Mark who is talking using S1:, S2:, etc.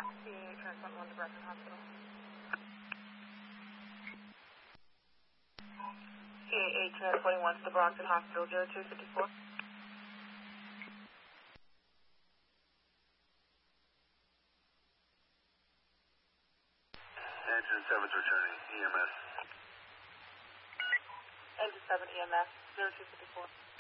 S1: CA-21 to Brockton Hospital. CA-21 to the Brockton Hospital, 0254.
S2: Engine 7's returning, EMS.
S1: Engine 7 EMS, 0254.